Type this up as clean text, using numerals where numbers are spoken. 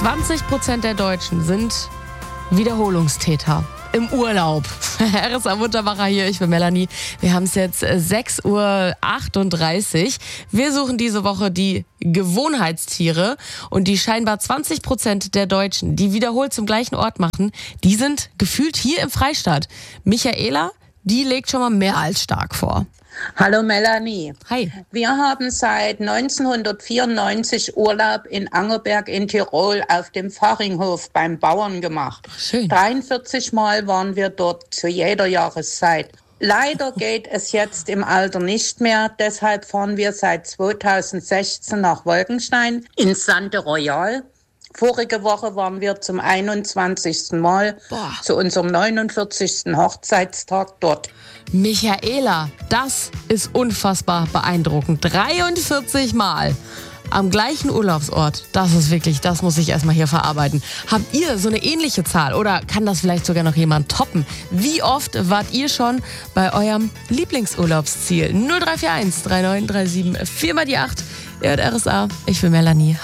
20% der Deutschen sind Wiederholungstäter im Urlaub. RSA Wundermacher hier, ich bin Melanie. Wir haben es jetzt 6:38 Uhr. Wir suchen diese Woche die Gewohnheitstiere und die scheinbar 20% der Deutschen, die wiederholt zum gleichen Ort machen, die sind gefühlt hier im Freistaat. Michaela, die legt schon mal mehr als stark vor. Hallo Melanie. Hi. Wir haben seit 1994 Urlaub in Angerberg in Tirol auf dem Faringhof beim Bauern gemacht. Schön. 43 Mal waren wir dort zu jeder Jahreszeit. Leider geht es jetzt im Alter nicht mehr, deshalb fahren wir seit 2016 nach Wolkenstein ins Sante Royal. Vorige Woche waren wir zum 21. Mal zu unserem 49. Hochzeitstag dort. Michaela, das ist unfassbar beeindruckend. 43 Mal am gleichen Urlaubsort. Das ist wirklich, das muss ich erstmal hier verarbeiten. Habt ihr so eine ähnliche Zahl oder kann das vielleicht sogar noch jemand toppen? Wie oft wart ihr schon bei eurem Lieblingsurlaubsziel? 0341 3937 4 mal die 8. Ihr hört RSA. Ich bin Melanie.